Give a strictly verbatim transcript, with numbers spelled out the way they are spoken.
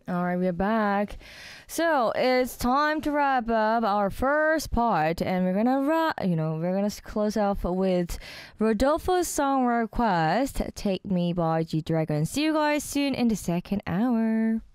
All right, we're back. So it's time to wrap up our first part, and we're gonna wrap. You know, we're gonna s- close off with Rodolfo's song request, "Take Me" by G Dragon. See you guys soon in the second hour.